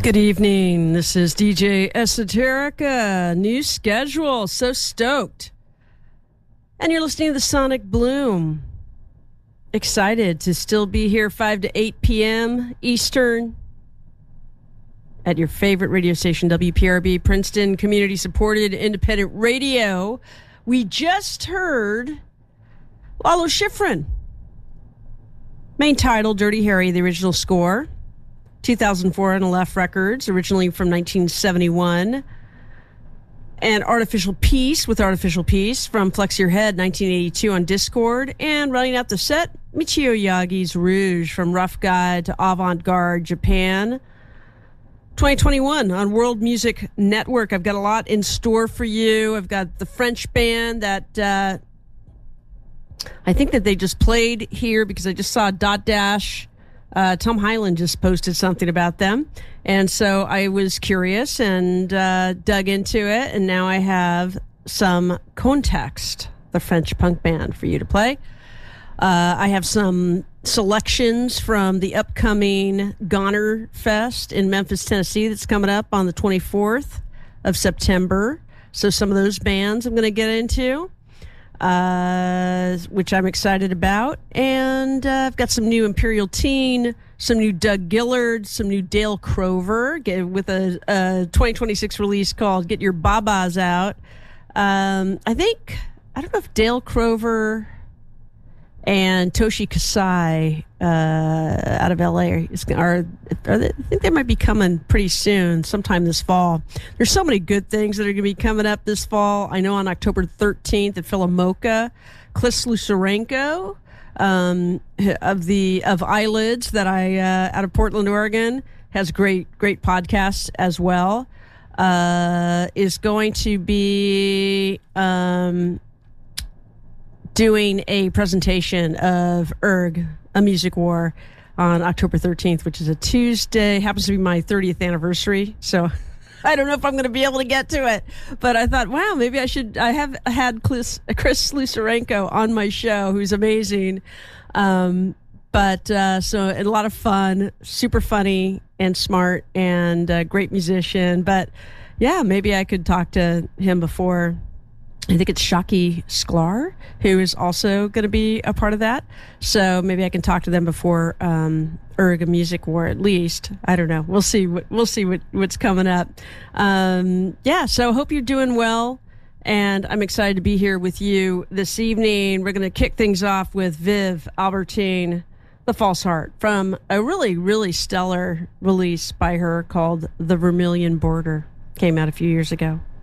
Good evening. This is DJ Esoterica. New schedule. So stoked. And you're listening to the Sonic Bloom. Excited to still be here 5 to 8 p.m. Eastern at your favorite radio station, WPRB, Princeton Community Supported Independent Radio. We just heard Lalo Schifrin. Main title, Dirty Harry, the original score. 2004 on Aleph Records, originally from 1971. And Artificial Peace with Artificial Peace from Flex Your Head, 1982 on Discord. And running out the set, Michio Yagi's Rouge from Rough Guide to Avant-Garde Japan. 2021 on World Music Network. I've got a lot in store for you. I've got the French band that I think that they just played here because I just saw Dot Dash. Tom Hyland just posted something about them. And so I was curious and dug into it. And now I have some Context, the French punk band, for you to play. I have some selections from the upcoming Goner Fest in Memphis, Tennessee that's coming up on the 24th of September. So some of those bands I'm going to get into. Which I'm excited about. And I've got some new Imperial Teen, some new Doug Gillard, some new Dale Crover with a 2026 release called Get Your Babas Out. I don't know if Dale Crover and Toshi Kasai out of LA I think they might be coming pretty soon, sometime this fall. There's so many good things that are going to be coming up this fall. I know on October 13th at Philomoka, Chris Lusarenko of Eyelids that I out of Portland, Oregon, has great podcasts as well. Is going to be doing a presentation of Erg, A Music War, on October 13th, which is a Tuesday. Happens to be my 30th anniversary, so I don't know if I'm going to be able to get to it. But I thought, wow, maybe I should. I have had Chris Lusarenko on my show, who's amazing. So a lot of fun, super funny and smart, and great musician. But yeah, maybe I could talk to him before. I think it's Shaki Sklar, who is also going to be a part of that. So maybe I can talk to them before Erg, A Music War, at least. I don't know. We'll see what's coming up. So hope you're doing well. And I'm excited to be here with you this evening. We're going to kick things off with Viv Albertine, The False Heart, from a really, really stellar release by her called The Vermilion Border. Came out a few years ago.